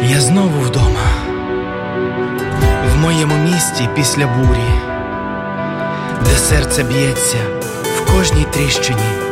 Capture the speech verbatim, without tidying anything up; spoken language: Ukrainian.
Я знову вдома, в моєму місті після бурі, де серце б'ється в кожній тріщині.